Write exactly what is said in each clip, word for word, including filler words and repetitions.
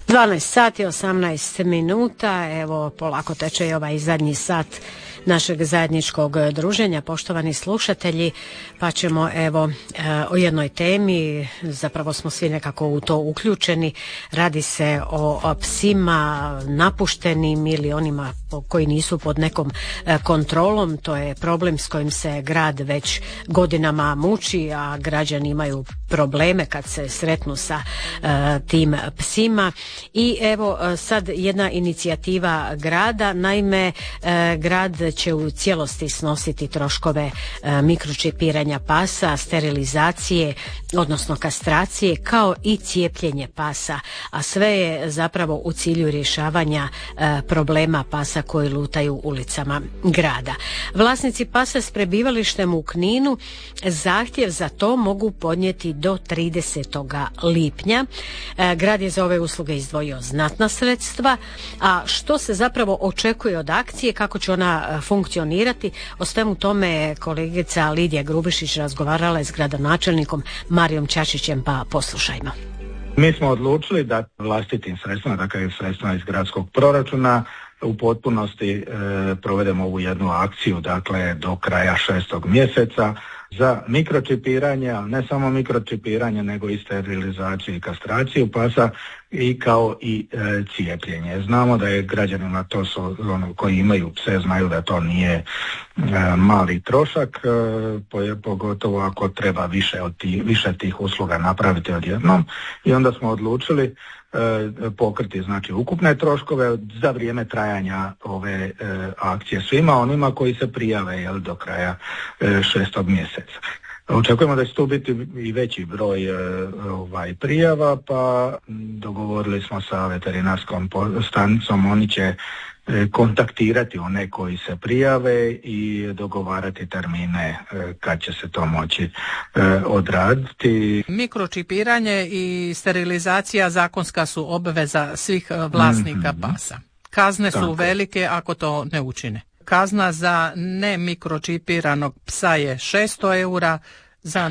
dvanaest sati osamnaest minuta, evo polako teče i ovaj zadnji sat našeg zajedničkog druženja, poštovani slušatelji, pa ćemo evo o jednoj temi, zapravo smo svi nekako u to uključeni, radi se o psima napuštenim ili onima koji nisu pod nekom kontrolom. To je problem s kojim se grad već godinama muči, a građani imaju probleme kad se sretnu sa tim psima. I evo sad jedna inicijativa grada, naime grad će u cijelosti snositi troškove mikročipiranja pasa, sterilizacije, odnosno kastracije, kao i cijepljenje pasa, a sve je zapravo u cilju rješavanja problema pasa koji lutaju ulicama grada. Vlasnici pasa s prebivalištem u Kninu zahtjev za to mogu podnijeti do tridesetog lipnja. Grad je za ove usluge izdvojio znatna sredstva, a što se zapravo očekuje od akcije, kako će ona funkcionirati, o svemu tome je kolegica Lidija Grubišić razgovarala s gradonačelnikom Marijom Čačićem, pa poslušajmo. Mi smo odlučili da vlastitim sredstvima, dakle sredstvima iz gradskog proračuna, u potpunosti e, provedemo ovu jednu akciju, dakle do kraja šestog mjeseca za mikročipiranje, ali ne samo mikročipiranje, nego i sterilizaciju i kastraciju pasa i kao i e, cijepljenje. Znamo da je građanima, to su ono, koji imaju pse, znaju da to nije e, mali trošak, e, pogotovo ako treba više, od tih, više tih usluga napraviti odjednom, i onda smo odlučili pokriti znači ukupne troškove za vrijeme trajanja ove e, akcije svima onima koji se prijave jel, do kraja e, šestog mjeseca. Očekujemo da će tu biti i veći broj e, ovaj, prijava, pa dogovorili smo sa veterinarskom stanicom, oni će kontaktirati one koji se prijave i dogovarati termine kad će se to moći odraditi. Mikročipiranje i sterilizacija zakonska su obveza svih vlasnika mm-hmm. pasa. Kazne su Tako. velike ako to ne učine. Kazna za nemikročipiranog psa je šesto eura, za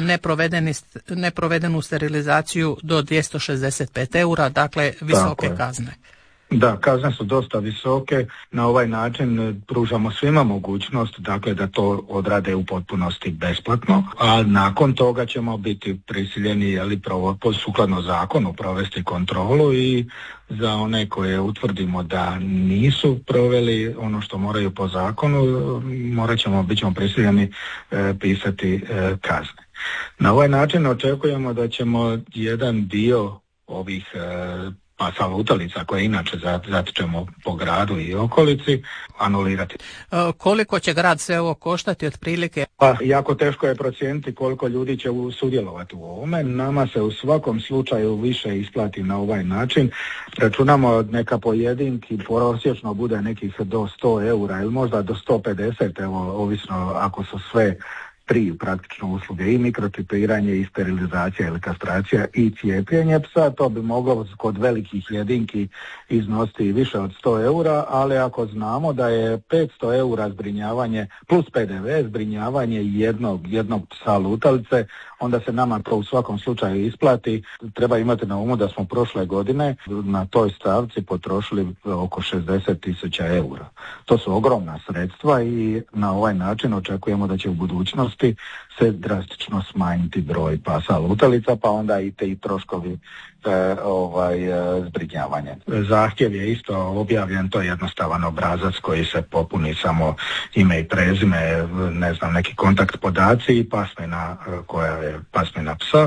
neprovedenu sterilizaciju do dvjesto šezdeset pet eura, dakle visoke kazne. Da, kazne su dosta visoke. Na ovaj način pružamo svima mogućnost, dakle, da to odrade u potpunosti besplatno, a nakon toga ćemo biti prisiljeni, jeli, provo, sukladno zakonu provesti kontrolu, i za one koje utvrdimo da nisu proveli ono što moraju po zakonu, morat ćemo, bit ćemo prisiljeni e, pisati e, kazne. Na ovaj način očekujemo da ćemo jedan dio ovih e, pasa lutalica koje inače zatičemo po gradu i okolici anulirati. E, koliko će grad sve ovo koštati otprilike? Pa jako teško je procijeniti koliko ljudi će sudjelovati u ovome. Nama se u svakom slučaju više isplati na ovaj način. Računamo neka pojedinki, prosječno bude nekih do sto eura ili možda do sto pedeset, evo, ovisno ako su sve tri praktično usluge, i mikročipiranje, i sterilizacija ili kastracija, i cijepljenje psa. To bi moglo kod velikih jedinki iznositi više od sto eura, ali ako znamo da je petsto eura zbrinjavanje plus P D V zbrinjavanje jednog, jednog psa lutalice, onda se nama to u svakom slučaju isplati. Treba imati na umu da smo prošle godine na toj stavci potrošili oko šezdeset tisuća eura. To su ogromna sredstva i na ovaj način očekujemo da će u budućnosti se drastično smanjiti broj pasa lutalica, pa onda i te i troškovi e, ovaj, e, zbrinjavanja. Zahtjev je isto objavljen, to je jednostavan obrazac koji se popuni, samo ime i prezime, ne znam, neki kontakt podaci i pasmina koja je pasmina psa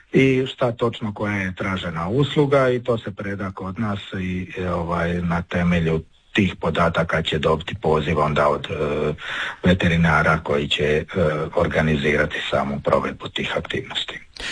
i šta točno koja je tražena usluga, i to se preda kod nas i e, ovaj, na temelju tih podataka će dobiti poziv onda od e, veterinara koji će e, organizirati samu provedbu tih aktivnosti.